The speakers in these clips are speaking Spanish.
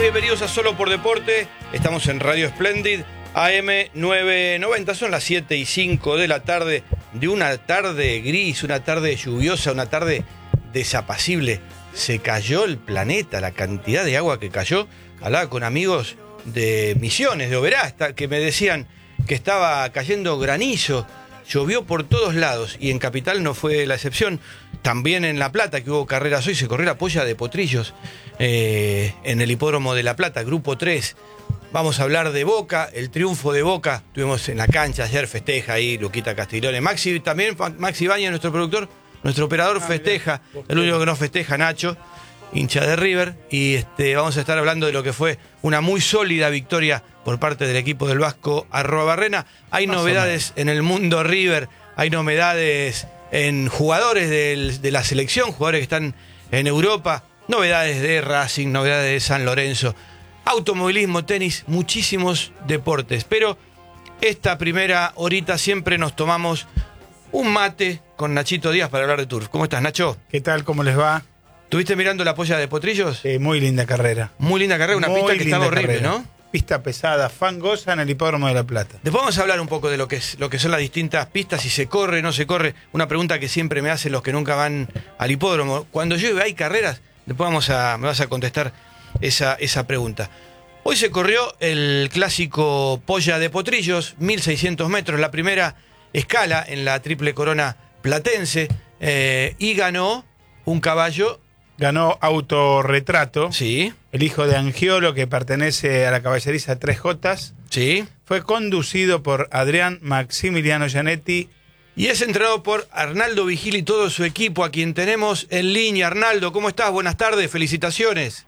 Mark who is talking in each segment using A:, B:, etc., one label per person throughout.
A: bienvenidos a Solo por Deporte. Estamos en Radio Splendid, AM 990. Son las 7:05 de la tarde, de una tarde gris, una tarde lluviosa, una tarde desapacible. Se cayó el planeta, la cantidad de agua que cayó. Hablaba con amigos de Misiones, de Oberá, que me decían que estaba cayendo granizo. Llovió por todos lados y en Capital no fue la excepción. También en La Plata, que hubo carreras hoy, se corrió la polla de Potrillos en el hipódromo de La Plata, Grupo 3. Vamos a hablar de Boca, el triunfo de Boca. Estuvimos en la cancha ayer, festeja ahí Luquita Castiglione. Maxi Baña, nuestro productor, nuestro operador, festeja. El único que no festeja, Nacho, hincha de River. Y vamos a estar hablando de lo que fue una muy sólida victoria por parte del equipo del Vasco Arruabarrena. Hay novedades en el mundo River, hay novedades en jugadores de la selección, jugadores que están en Europa, novedades de Racing, novedades de San Lorenzo, automovilismo, tenis, muchísimos deportes. Pero esta primera horita siempre nos tomamos un mate con Nachito Díaz para hablar de turf. ¿Cómo estás, Nacho?
B: ¿Qué tal? ¿Cómo les va?
A: ¿Estuviste mirando la polla de Potrillos?
B: Muy linda carrera.
A: Muy linda carrera, una pista que estaba horrible, carrera, ¿no?
B: Pista pesada, fangosa en el hipódromo de La Plata.
A: Después vamos a hablar un poco de lo que son las distintas pistas, si se corre, no se corre. Una pregunta que siempre me hacen los que nunca van al hipódromo. Cuando llueve, ¿hay carreras? Después me vas a contestar esa pregunta. Hoy se corrió el clásico Polla de Potrillos, 1.600 metros, la primera escala en la Triple Corona platense, y ganó un caballo.
B: Ganó Autorretrato,
A: sí,
B: el hijo de Angiolo, que pertenece a la caballeriza 3J.
A: Sí.
B: Fue conducido por Adrián Maximiliano Gianetti.
A: Y es entrenado por Arnaldo Vigil y todo su equipo, a quien tenemos en línea. Arnaldo, ¿cómo estás? Buenas tardes, felicitaciones.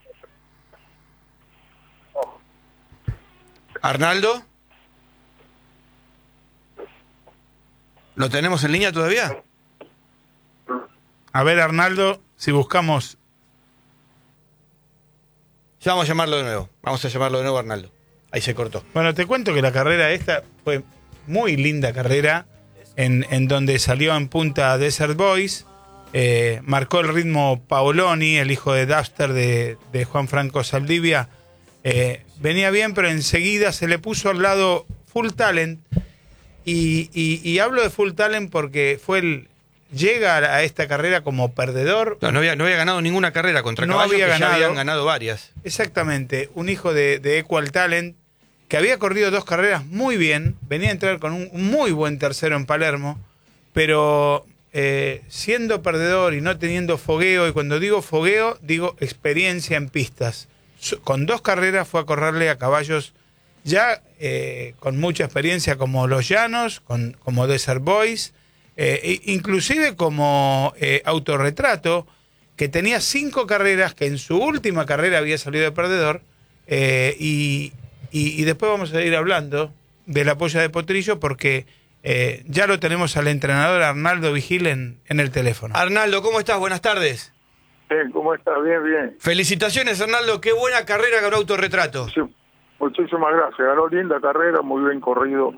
A: ¿Arnaldo? ¿Lo tenemos en línea todavía?
B: A ver, Arnaldo, si buscamos...
A: Ya vamos a llamarlo de nuevo. Vamos a llamarlo de nuevo, Arnaldo. Ahí se cortó.
B: Bueno, te cuento que la carrera esta fue muy linda carrera, en donde salió en punta Desert Boys. Marcó el ritmo Paoloni, el hijo de Duster de Juan Franco Saldivia. Venía bien, pero enseguida se le puso al lado Full Talent. Y hablo de Full Talent porque llega a esta carrera como perdedor.
A: No había ganado ninguna carrera contra
B: no
A: caballos
B: había
A: que
B: ganado,
A: ya habían ganado varias.
B: Exactamente, un hijo de Equal Talent que había corrido 2 carreras muy bien, venía a entrar con un muy buen tercero en Palermo, pero siendo perdedor y no teniendo fogueo, y cuando digo fogueo, digo experiencia en pistas. Con 2 carreras fue a correrle a caballos ya con mucha experiencia, como Los Llanos, como Desert Boys, inclusive como Autorretrato, que tenía 5 carreras, que en su última carrera había salido de perdedor, y después vamos a ir hablando de la polla de Potrillo, porque ya lo tenemos al entrenador Arnaldo Vigil en el teléfono.
A: Arnaldo, ¿cómo estás? Buenas tardes.
C: ¿Cómo estás? Bien, bien.
A: Felicitaciones, Arnaldo, qué buena carrera ganó Autorretrato.
C: Sí, muchísimas gracias, ganó linda carrera, muy bien corrido.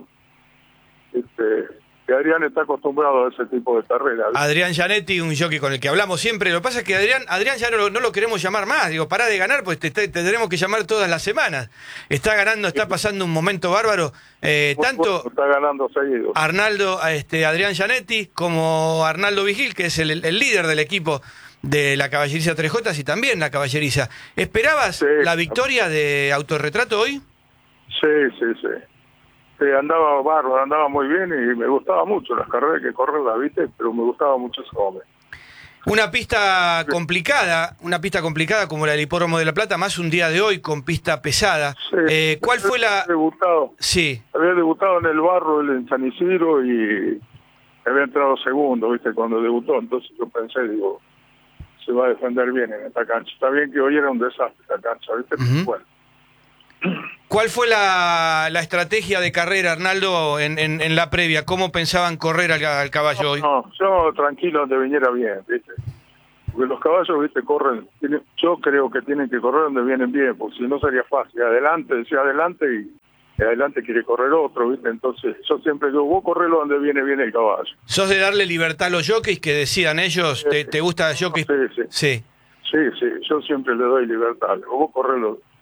C: Que Adrián está acostumbrado a ese tipo de carreras.
A: Adrián Gianetti, un jockey con el que hablamos siempre. Lo que pasa es que Adrián ya no lo queremos llamar más. Digo, pará de ganar, pues te tendremos que llamar todas las semanas. Está ganando, está pasando un momento bárbaro. Tanto
C: está ganando seguido.
A: Arnaldo, Adrián Gianetti, como Arnaldo Vigil, que es el líder del equipo de la caballeriza 3J y también la caballeriza. ¿Esperabas la victoria de Autorretrato hoy?
C: Sí. Andaba bárbaro, andaba muy bien y me gustaba mucho las carreras que corren, la viste, pero me gustaba mucho ese hombre.
A: Una pista complicada como la del hipódromo de La Plata, más un día de hoy con pista pesada.
C: Sí,
A: ¿Cuál fue la...? Sí.
C: Había debutado en el Barro, en San Isidro, y había entrado segundo, viste, cuando debutó. Entonces yo pensé, digo, se va a defender bien en esta cancha. Está bien que hoy era un desastre esta cancha, viste, pero bueno.
A: ¿Cuál fue la estrategia de carrera, Arnaldo, en la previa? ¿Cómo pensaban correr al caballo hoy?
C: No, yo tranquilo donde viniera bien, ¿viste? Porque los caballos, ¿viste? Corren, yo creo que tienen que correr donde vienen bien, porque si no sería fácil. Adelante, decía adelante y adelante quiere correr otro, ¿viste? Entonces yo siempre digo, vos correlo donde viene bien el caballo.
A: ¿Sos de darle libertad a los jockeys que decidan ellos? ¿Te gusta el jockey?
C: Sí, yo siempre le doy libertad. Vos correlo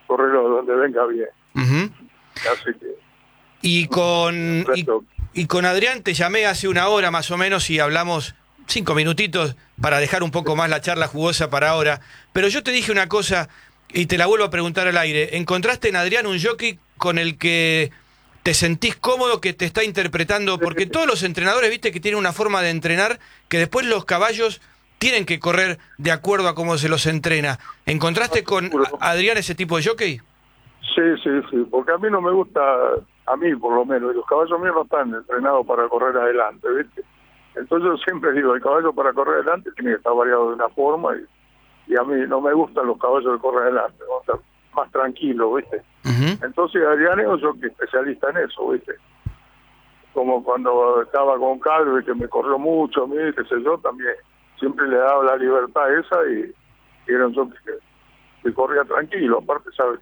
C: correrlo donde venga bien.
A: Ujú.
C: Así que...
A: Y con,
C: resto-
A: y con Adrián te llamé hace una hora más o menos y hablamos 5 minutitos para dejar un poco más la charla jugosa para ahora. Pero yo te dije una cosa y te la vuelvo a preguntar al aire. ¿Encontraste en Adrián un jockey con el que te sentís cómodo, que te está interpretando? Porque todos los entrenadores, viste, que tienen una forma de entrenar que después los caballos tienen que correr de acuerdo a cómo se los entrena. ¿Encontraste con Adrián ese tipo de jockey?
C: Sí, porque a mí no me gusta, a mí por lo menos, y los caballos míos no están entrenados para correr adelante, ¿viste? Entonces yo siempre digo, el caballo para correr adelante tiene que estar variado de una forma, y a mí no me gustan los caballos que corren adelante, me gustan más tranquilos, ¿viste?
A: Ujú.
C: Entonces Adrián es un jockey especialista en eso, ¿viste? Como cuando estaba con Calve, que me corrió mucho a mí, qué sé yo, también siempre le daba la libertad esa, y era un jockey que corría tranquilo, aparte, ¿sabes?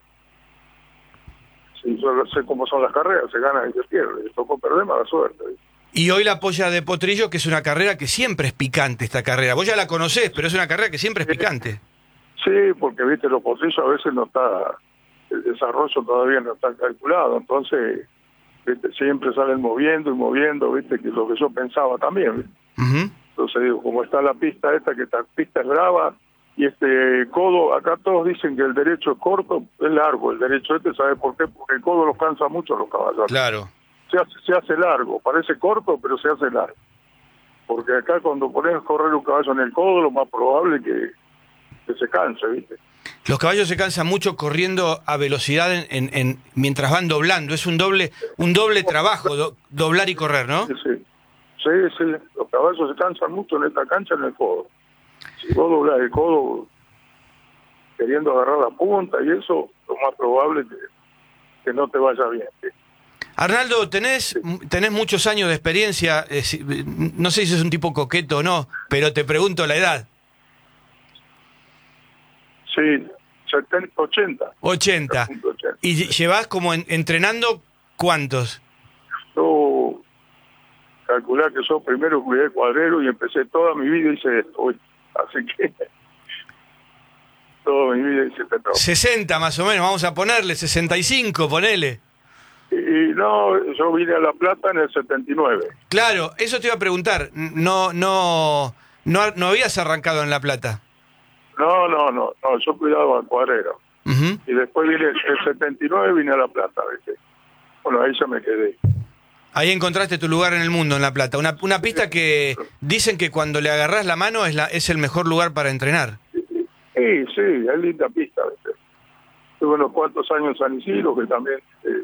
C: Sí, yo sé cómo son las carreras, se gana y se pierde, y tocó perder, mala suerte, ¿viste?
A: Y hoy la polla de Potrillo, que es una carrera que siempre es picante, esta carrera. Vos ya la conocés, pero es una carrera que siempre es picante.
C: Sí, porque, viste, los potrillos a veces no está, el desarrollo todavía no está calculado, entonces, viste, siempre salen moviendo y moviendo, viste, que es lo que yo pensaba también, ¿viste?
A: Ujú.
C: Entonces digo, como está la pista esta, que esta pista es brava, y este codo, acá todos dicen que el derecho es corto, es largo, el derecho ¿sabe por qué? Porque el codo los cansa mucho a los caballos.
A: Claro.
C: Se hace largo, parece corto, pero se hace largo. Porque acá cuando pones a correr un caballo en el codo, lo más probable es que se canse, ¿viste?
A: Los caballos se cansan mucho corriendo a velocidad mientras van doblando. Es un doble trabajo, doblar y correr, ¿no?
C: Sí, los caballos se cansan mucho en esta cancha en el codo. Si vos doblás el codo queriendo agarrar la punta y eso, lo más probable es que no te vaya bien, ¿sí?
A: Arnaldo, tenés muchos años de experiencia, no sé si sos un tipo coqueto o no, pero te pregunto la edad.
C: Sí, 80.
A: 80. ¿Y llevás como entrenando cuántos?
C: Yo calculé que yo primero cuidé cuadrero y empecé toda mi vida hice esto, ¿viste? Así que toda mi vida hice esto.
A: 60 más o menos, vamos a ponerle 65, ponele.
C: Y no, yo vine a La Plata en el 79.
A: Claro, eso te iba a preguntar. No habías arrancado en La Plata.
C: No, yo cuidaba al cuadrero.
A: Uh-huh.
C: Y después vine el 79 vine a La Plata, ¿viste? Bueno, ahí ya me quedé.
A: Ahí encontraste tu lugar en el mundo, en La Plata. Una pista que dicen que cuando le agarrás la mano es el mejor lugar para entrenar.
C: Sí, es linda pista, ¿viste? Tuve unos cuantos años en San Isidro, que también,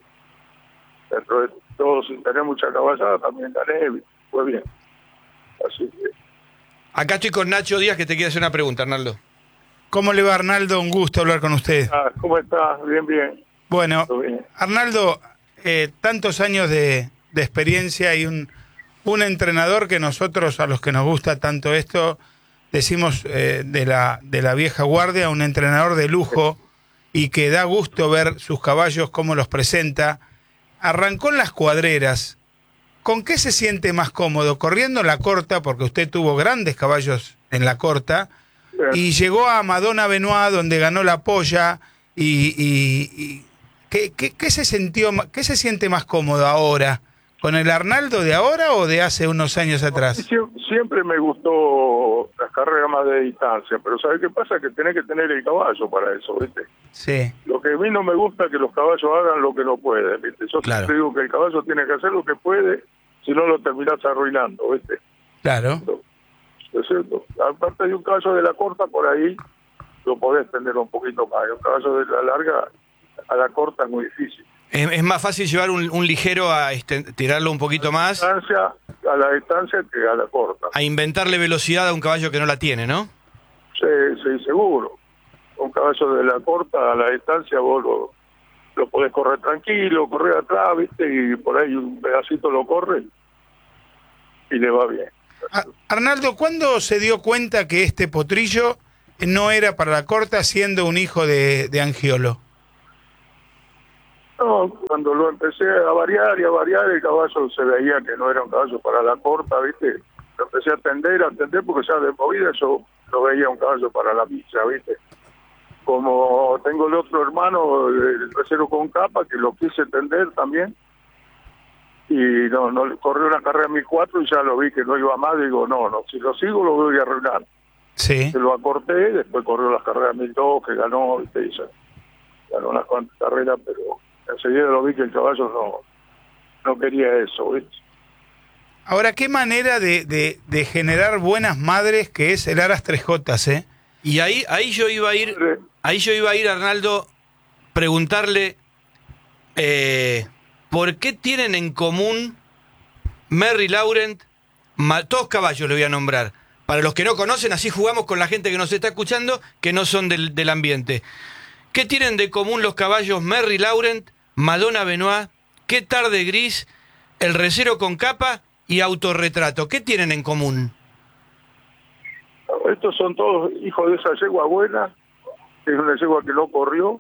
C: dentro de todo, sin tener mucha caballada, también gané, fue bien. Así que...
A: Acá estoy con Nacho Díaz, que te quiere hacer una pregunta, Arnaldo.
B: ¿Cómo le va, Arnaldo? Un gusto hablar con usted.
C: ¿Cómo estás? Bien.
B: Bueno,
C: Bien.
B: Arnaldo, tantos años de experiencia y un entrenador que nosotros, a los que nos gusta tanto esto, decimos de la vieja guardia, un entrenador de lujo y que da gusto ver sus caballos, cómo los presenta. Arrancó en las cuadreras. ¿Con qué se siente más cómodo? ¿Corriendo la corta, porque usted tuvo grandes caballos en la corta, y llegó a Madonna Benoit, donde ganó la polla, y ¿qué se siente más cómodo ahora? ¿Con el Arnaldo de ahora o de hace unos años atrás?
C: Siempre me gustó las carreras más de distancia, pero ¿sabes qué pasa? Que tenés que tener el caballo para eso, ¿viste?
B: Sí.
C: Lo que a mí no me gusta es que los caballos hagan lo que no pueden, ¿viste? Yo siempre digo que el caballo tiene que hacer lo que puede, si no lo terminás arruinando, ¿viste?
B: Claro.
C: ¿Es cierto? Aparte de un caballo de la corta, por ahí lo podés tener un poquito más. Un caballo de la larga a la corta es muy difícil.
A: Es más fácil llevar un ligero a tirarlo un poquito más.
C: A la distancia que a la corta.
A: A inventarle velocidad a un caballo que no la tiene, ¿no?
C: Sí, seguro. Un caballo de la corta a la distancia vos lo podés correr tranquilo, correr atrás, ¿viste? Y por ahí un pedacito lo corre y le va bien.
B: Arnaldo, ¿cuándo se dio cuenta que este potrillo no era para la corta siendo un hijo de Angiolo?
C: No, cuando lo empecé a variar, el caballo se veía que no era un caballo para la corta, ¿viste? Lo empecé a atender porque ya de movida yo lo veía un caballo para la milla, ¿viste? Como tengo el otro hermano, el recero con capa, que lo quise tender también. Y no corrió una carrera 1004 y ya lo vi que no iba más. Digo, no, si lo sigo lo voy a arruinar.
B: Sí.
C: Se lo acorté, después corrió las carreras 1002, que ganó, ¿viste? Y ganó unas cuantas carreras, pero enseguida lo vi que el caballo no quería eso, ¿viste?
B: Ahora, qué manera de generar buenas madres que es el Aras 3J, ¿eh?
A: Y ahí yo iba a ir, Arnaldo, preguntarle ¿por qué tienen en común Merry Laurent, todos caballos le voy a nombrar, para los que no conocen, así jugamos con la gente que nos está escuchando, que no son del ambiente? ¿Qué tienen de común los caballos Merry Laurent, Madonna Benoit, Qué tarde gris, El recero con capa y Autorretrato? ¿Qué tienen en común?
C: Estos son todos hijos de esa yegua buena, que es una yegua que no corrió,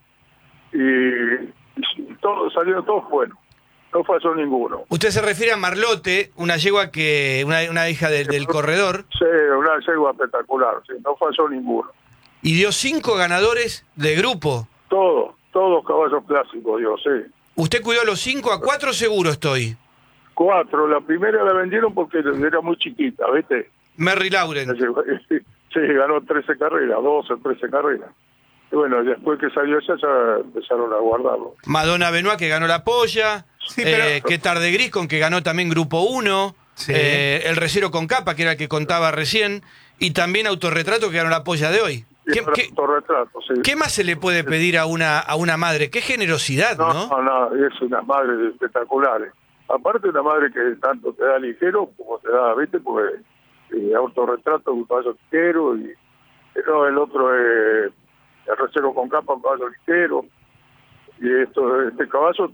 C: y todos salieron todos buenos. No falló ninguno.
A: Usted se refiere a Marlote, una yegua una hija del corredor.
C: Sí, una yegua espectacular, sí, no falló ninguno.
A: Y dio 5 ganadores de grupo.
C: Todos caballos clásicos, Dios, sí.
A: Usted cuidó los 5, a 4 seguro estoy.
C: 4, la primera la vendieron porque era muy chiquita, ¿viste?
A: Merry Laurent.
C: Sí, ganó 13 carreras, 12, 13 carreras. Y bueno, después que salió ella ya empezaron a guardarlo.
A: Madonna Benoit, que ganó la polla.
B: Sí, pero...
A: Qué tarde gris, con que ganó también Grupo 1.
B: Sí.
A: El recero con capa, que era el que contaba recién. Y también Autorretrato, que ganó la polla de hoy.
C: Autorretrato, sí.
A: ¿Qué más se le puede pedir a una madre? Qué generosidad, ¿no?
C: No, es una madre espectacular. Aparte, una madre que tanto te da ligero como te da, ¿viste? Porque Autorretrato es un caballo ligero y el otro es el recero con capa, un caballo ligero. Y este caballo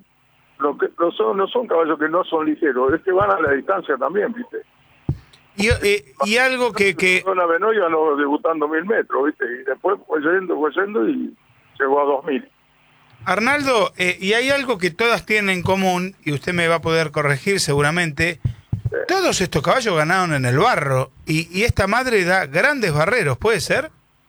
C: no son caballos que no son ligeros, es que van a la distancia también, ¿viste?
B: Y algo que...
C: Una Benoit ganó debutando 1000 metros, ¿viste? Y después fue yendo y llegó a 2000.
B: Arnaldo, y hay algo que todas tienen en común, y usted me va a poder corregir seguramente.
C: Sí.
B: Todos estos caballos ganaron en el barro, y esta madre da grandes barreros, ¿puede ser?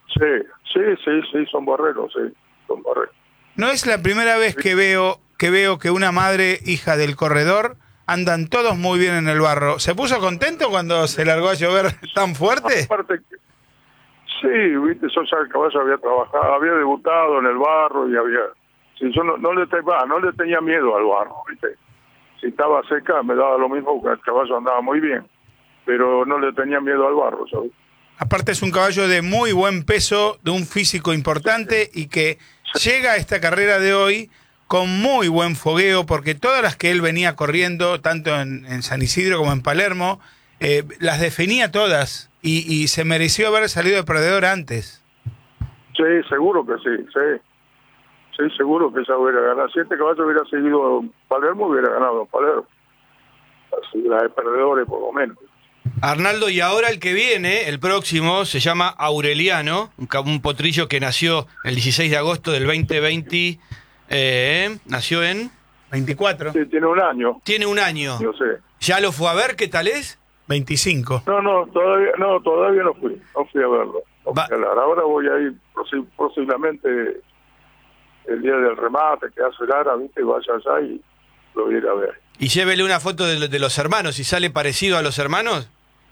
C: Sí, son barreros, sí, son barreros.
B: No es la primera vez que veo que una madre hija del corredor andan todos muy bien en el barro. ¿Se puso contento cuando se largó a llover tan fuerte?
C: Aparte, sí, viste, yo ya el caballo había trabajado, había debutado en el barro y había... Sí, yo no le tenía miedo al barro, viste. Si estaba seca me daba lo mismo, porque el caballo andaba muy bien, pero no le tenía miedo al barro, ¿sabes?
B: Aparte es un caballo de muy buen peso, de un físico importante y que llega a esta carrera de hoy con muy buen fogueo, porque todas las que él venía corriendo, tanto en San Isidro como en Palermo, las definía todas y se mereció haber salido de perdedor antes.
C: Sí, seguro que sí. Sí, seguro que ella hubiera ganado. Si este caballo hubiera seguido en Palermo, hubiera ganado en Palermo. Así, la de perdedores por lo menos.
A: Arnaldo, y ahora el que viene, el próximo, se llama Aureliano, un potrillo que nació el 16 de agosto del 2020, nació en...
B: 24.
C: Sí, tiene un año.
A: Tiene un año.
C: Yo sé.
A: ¿Ya lo fue a ver? ¿Qué tal es?
B: 25.
C: Todavía no fui a verlo. Ahora voy a ir posiblemente el día del remate que hace Lara, ¿viste? Vaya allá y lo voy a ir a ver.
A: Y llévele una foto de los hermanos, si sale parecido a los hermanos.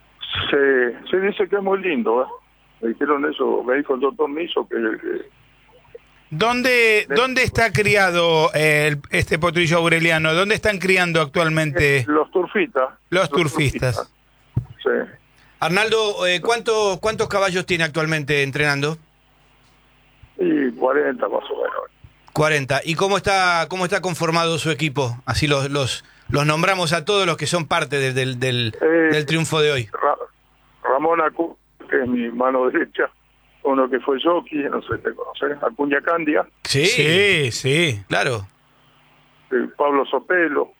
C: Se dice que es muy lindo, ¿eh? Me dijeron eso, me dijo el doctor Miso que...
B: ¿Dónde está criado este potrillo aureliano? ¿Dónde están criando actualmente?
C: Los turfistas.
B: Los turfistas.
C: Sí.
A: Arnaldo, ¿cuántos caballos tiene actualmente entrenando?
C: Y 40 más o menos.
A: 40. ¿Y cómo está conformado su equipo? Así los nombramos a todos los que son parte del triunfo de hoy.
C: Ramón Acuña, que es mi mano derecha, uno que fue jockey, no sé si te conoces, Acuña Candia.
B: Sí,
A: claro.
C: Pablo Sotelo.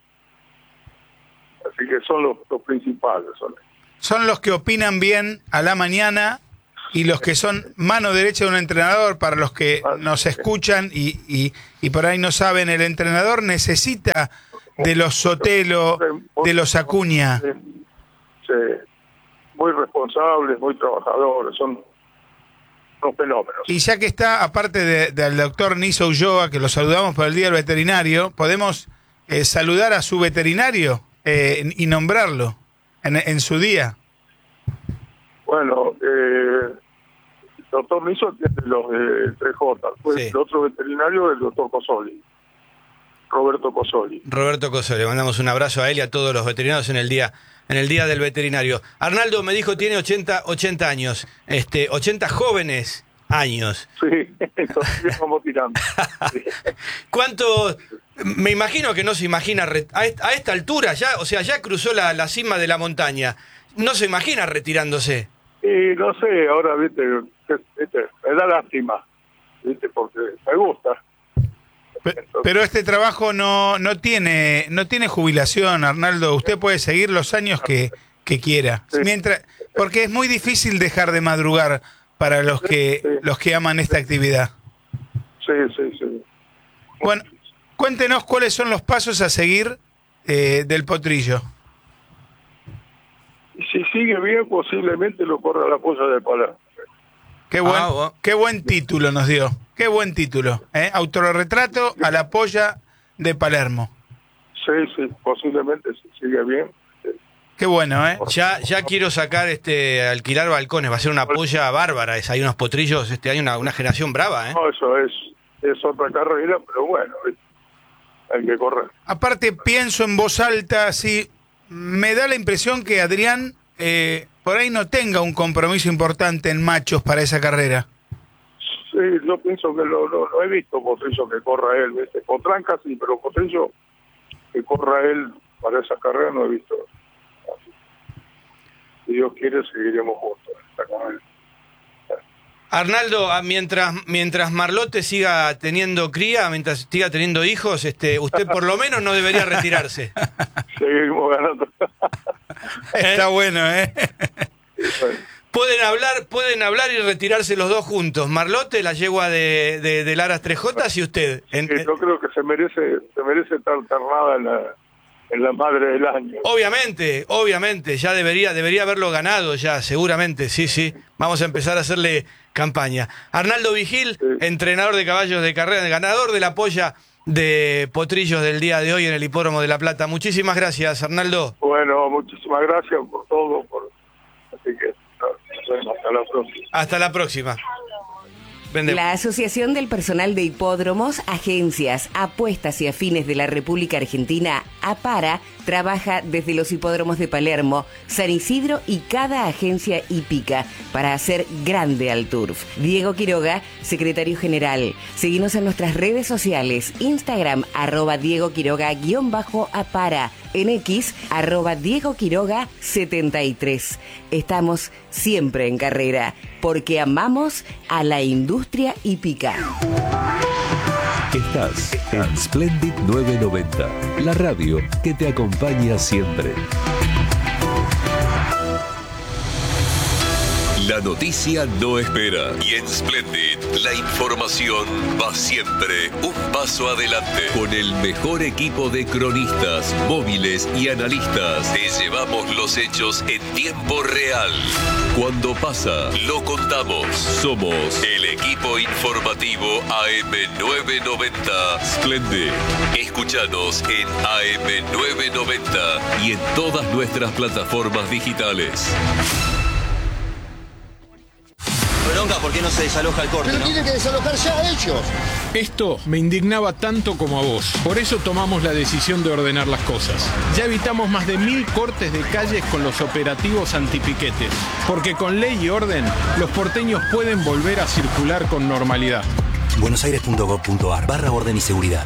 C: Así que son los principales.
B: Son los que opinan bien a la mañana y los que son mano derecha de un entrenador. Para los que nos escuchan y por ahí no saben, el entrenador necesita de los Sotelo, de los Acuña.
C: Sí, muy responsables, muy trabajadores, son unos fenómenos.
B: Y ya que está, aparte del doctor Niso Ulloa, que lo saludamos por el Día del Veterinario, ¿podemos saludar a su veterinario y nombrarlo en su día?
C: Bueno, el doctor Niso tiene los de 3J. Pues
A: Sí.
C: el otro veterinario es el doctor Cosoli, Roberto Cosoli.
A: Roberto Coso, le mandamos un abrazo a él y a todos los veterinarios en el día del veterinario. Arnaldo me dijo tiene 80 años, 80 jóvenes años.
C: Sí, entonces vamos tirando. Sí.
A: ¿Cuánto? Me imagino que no se imagina a esta altura ya, o sea, ya cruzó la cima de la montaña. No se imagina retirándose.
C: Y no sé, ahora, viste, me da lástima, viste, porque me gusta.
B: Pero este trabajo no tiene jubilación, Arnaldo. Usted puede seguir los años que quiera.
C: Sí.
B: Porque es muy difícil dejar de madrugar para los que aman esta actividad.
C: Sí.
B: Bueno, cuéntenos cuáles son los pasos a seguir del potrillo.
C: Y si sigue bien, posiblemente lo corra la polla de Palermo.
B: Qué buen título nos dio. Qué buen título. Autorretrato a la polla de Palermo.
C: Sí, posiblemente si sigue bien.
B: Qué bueno, ¿eh?
A: Ya quiero sacar alquilar balcones, va a ser una polla bárbara, hay unos potrillos hay una generación brava, ¿eh?
C: No, eso es otra carrera, pero bueno, hay que correr.
B: Aparte pienso en voz alta, así, me da la impresión que Adrián por ahí no tenga un compromiso importante en machos para esa carrera.
C: Sí, yo pienso que no he visto potrillo que corra él, ¿viste? Potranca sí, pero potrillo que corra él para esa carrera no he visto. Si Dios quiere, seguiremos juntos.
A: Arnaldo, mientras Marlote siga teniendo cría, mientras siga teniendo hijos, usted por lo menos no debería retirarse.
C: Seguimos ganando.
B: Está bueno, ¿eh?
C: Bueno.
A: Pueden hablar y retirarse los dos juntos. Marlote, la yegua de Laras 3J, y usted.
C: Yo creo que se merece estar ternada en la madre del año.
A: Obviamente, ya debería haberlo ganado ya, seguramente, sí. Vamos a empezar a hacerle campaña. Arnaldo Vigil,
C: Sí.
A: entrenador de caballos de carrera, ganador de la polla de potrillos del día de hoy en el Hipódromo de La Plata. Muchísimas gracias, Arnaldo.
C: Bueno, muchísimas gracias por todo. Así que nos vemos. Hasta la próxima.
A: Hasta la próxima. Vende.
D: La Asociación del Personal de Hipódromos, Agencias, Apuestas y Afines de la República Argentina, APARA, trabaja desde los hipódromos de Palermo, San Isidro y cada agencia hípica para hacer grande al turf. Diego Quiroga, secretario general. Seguinos en nuestras redes sociales, Instagram, @Diego Quiroga_APARA, en X, @Diego Quiroga 73. Estamos siempre en carrera, porque amamos a la industria hípica.
E: Estás en Splendid 990, la radio que te acompaña siempre. La noticia no espera y en Splendid la información va siempre un paso adelante. Con el mejor equipo de cronistas, móviles y analistas, te llevamos los hechos en tiempo real. Cuando pasa, lo contamos. Somos el equipo informativo AM990 Splendid. Escúchanos en AM990 y en todas nuestras plataformas digitales.
F: Bronca, ¿por qué no se desaloja el corte,
G: Pero
F: no?
G: tienen que desalojar ya ellos.
H: Esto me indignaba tanto como a vos. Por eso tomamos la decisión de ordenar las cosas. Ya evitamos más de 1000 cortes de calles con los operativos antipiquetes. Porque con ley y orden, los porteños pueden volver a circular con normalidad.
F: buenosaires.gov.ar/orden y seguridad.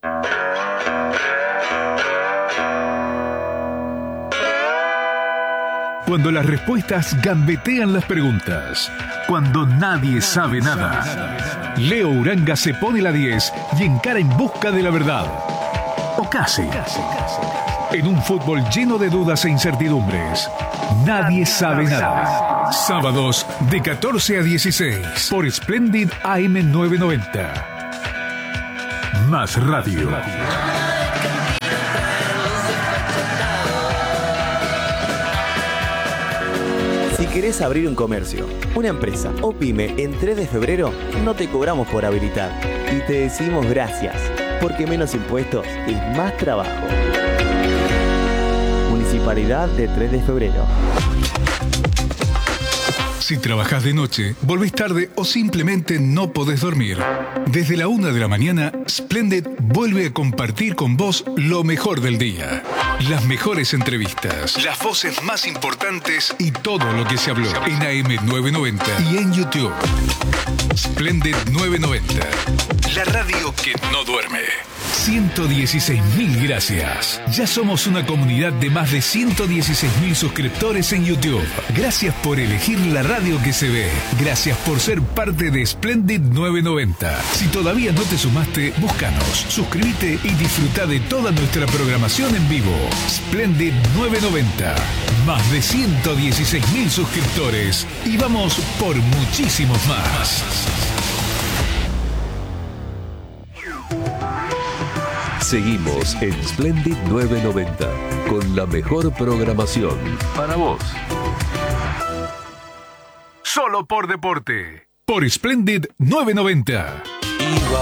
I: Cuando las respuestas gambetean las preguntas. Cuando nadie sabe nada. Leo Uranga se pone la 10 y encara en busca de la verdad. O casi. En un fútbol lleno de dudas e incertidumbres. Nadie sabe nada. Sábados de 14 a 16 por Splendid AM990. Más radio.
J: Si
G: querés abrir un comercio, una empresa o pyme en 3 de febrero, no te cobramos por habilitar. Y te decimos gracias, porque menos impuestos es más trabajo. Municipalidad de 3 de febrero.
I: Si trabajás de noche, volvés tarde o simplemente no podés dormir, desde la 1 de la mañana, Splendid vuelve a compartir con vos lo mejor del día. Las mejores entrevistas, las voces más importantes y todo lo que se habló en AM990 y en YouTube. Splendid 990, la radio que no duerme. 116.000 gracias. Ya somos una comunidad de más de 116.000 suscriptores en YouTube. Gracias por elegir la radio que se ve. Gracias por ser parte de Splendid 990. Si todavía no te sumaste, búscanos, suscríbete y disfruta de toda nuestra programación en vivo. Splendid 990. Más de 116.000 suscriptores. Y vamos por muchísimos más.
E: Seguimos en Splendid 990 con la mejor programación para vos.
I: Solo por deporte. Por Splendid 990.